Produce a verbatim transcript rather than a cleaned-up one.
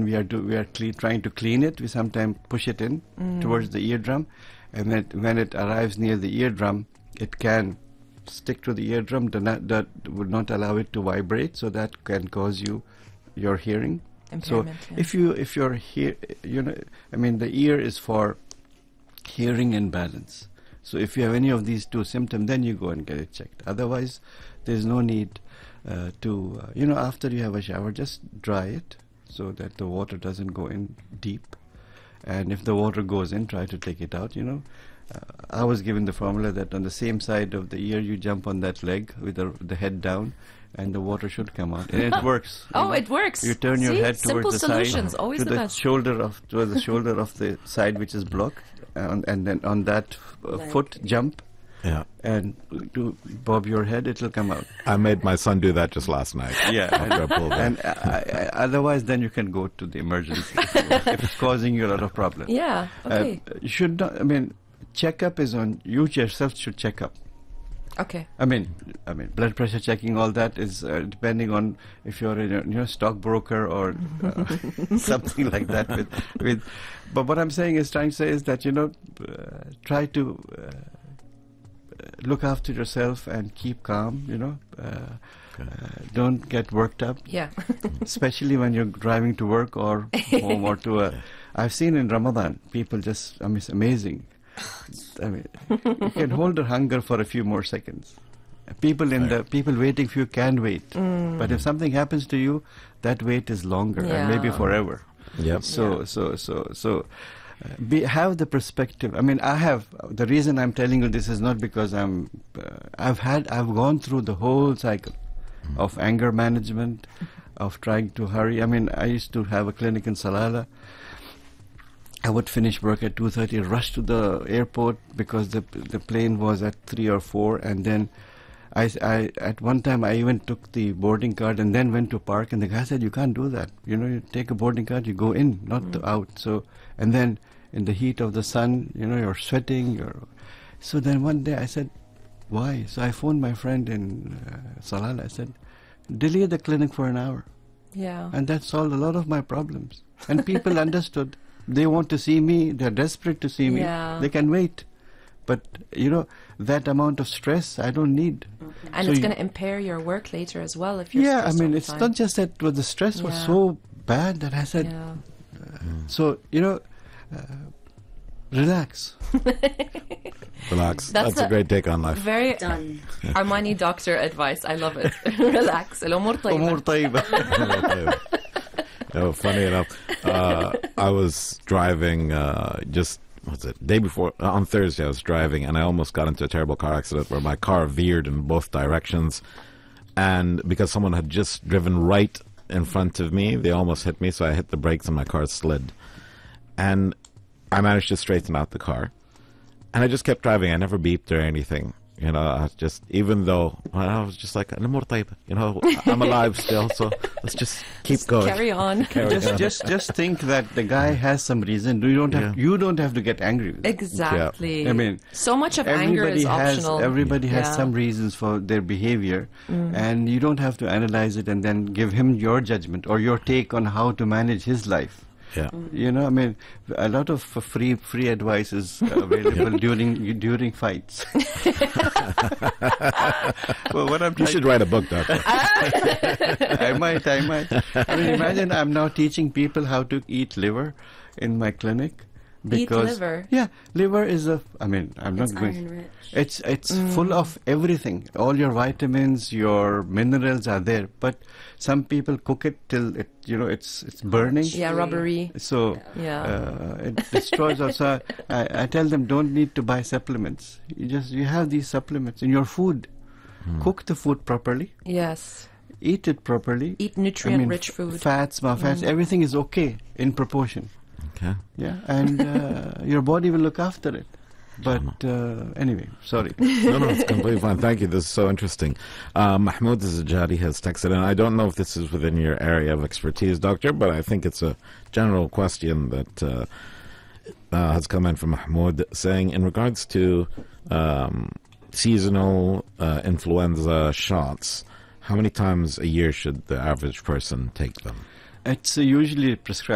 we are do, we are cle- trying to clean it, we sometimes push it in mm. towards the eardrum, and then when it arrives near the eardrum, it can stick to the eardrum. That, that would not allow it to vibrate, so that can cause you your hearing. Impairment, so yeah. if you if you're hear, you know, I mean, the ear is for hearing and balance. So if you have any of these two symptoms, then you go and get it checked. Otherwise, there's no need uh, to, uh, you know, after you have a shower, just dry it so that the water doesn't go in deep. And if the water goes in, try to take it out, you know. Uh, I was given the formula that on the same side of the ear, you jump on that leg with the, the head down, and the water should come out. And it works. Oh, know. it works. You turn your See? head Simple towards the solutions, side, always to the the best. shoulder of towards the shoulder of the side which is blocked, uh, and then on that uh, foot jump. Yeah. And to bob your head, it'll come out. I made my son do that just last night. Yeah. After I pulled and it. uh, I, I, otherwise, then you can go to the emergency if it's causing you a lot of problems. Yeah. Okay. Uh, you should not. I mean, checkup is on you yourself. Should check up. Okay. I mean, I mean, blood pressure checking, all that is uh, depending on if you're a you know stockbroker or uh, something like that. With, with, but what I'm saying is, trying to say is that you know, uh, try to uh, look after yourself and keep calm. You know, uh, uh, don't get worked up. Yeah. Especially when you're driving to work or home or to a. I've seen in Ramadan people just. I mean, it's amazing. I mean, you can hold their hunger for a few more seconds. People in the people waiting for you can wait, mm. but if something happens to you, that wait is longer yeah. and maybe forever. Yep. So yeah. so so so, uh, be, have the perspective. I mean, I have the reason I'm telling you this is not because I'm. Uh, I've had I've gone through the whole cycle mm. of anger management, of trying to hurry. I mean, I used to have a clinic in Salalah. I would finish work at two thirty, rush to the airport because the the plane was at three or four, and then I, I at one time I even took the boarding card and then went to park, and the guy said, you can't do that. You know, you take a boarding card, you go in, not mm. out. So, and then in the heat of the sun, you know, you're sweating. You're so then one day I said, why? So I phoned my friend in uh, Salalah. I said, delay the clinic for an hour. Yeah. And that solved a lot of my problems. And people understood. They want to see me. They're desperate to see me. Yeah. They can wait. But, you know, that amount of stress, I don't need. Okay. And so it's going to impair your work later as well if you're Yeah, I stressed mean, all the it's time. not just that well, the stress yeah. was so bad that I said, yeah. uh, so, you know, uh, relax. Relax. That's That's, a, a great take on life. Very Done. Armani doctor advice. I love it. Relax. الأمور طيبة. أمور طيبة. Oh, funny enough, uh, I was driving uh, just, what's it, day before, uh, on Thursday I was driving, and I almost got into a terrible car accident where my car veered in both directions, and because someone had just driven right in front of me, they almost hit me, so I hit the brakes and my car slid. And I managed to straighten out the car, and I just kept driving. I never beeped or anything. You know, I was just, even though, well, I was just like, you know, I'm alive still, so let's just keep Just going. Carry on. Carry just, on. just, just think that the guy has some reason. You don't have, Yeah. you don't have to get angry with it. Exactly. I mean, so much of anger Everybody is has, optional. everybody has Yeah. some reasons for their behavior, Mm. and you don't have to analyze it and then give him your judgment or your take on how to manage his life. Yeah. You know, I mean, a lot of uh, free free advice is available during during fights. Well, what I'm You trying should write a book, Doctor. I might, I might. I mean, imagine I'm now teaching people how to eat liver in my clinic. Because, liver? Yeah, liver is a, I mean, I'm It's not going. iron rich. It's it's Mm. full of everything. All your vitamins, your minerals are there. But some people cook it till it, you know, it's it's burning. Yeah, rubbery. So Yeah. uh, it destroys also. I, I tell them don't need to buy supplements. You just you have these supplements in your food. Cook the food properly. Yes. Eat it properly. Eat I nutrient-rich f- food. Fats, ma fats, everything is okay in proportion. Okay. Yeah, and uh, your body will look after it. But uh, anyway, sorry. No, no, it's completely fine. Thank you. This is so interesting. Uh, Mahmoud Zajari has texted, and I don't know if this is within your area of expertise, Doctor, but I think it's a general question that uh, uh, has come in from Mahmoud, saying in regards to um, seasonal uh, influenza shots, how many times a year should the average person take them? It's uh, usually prescribed.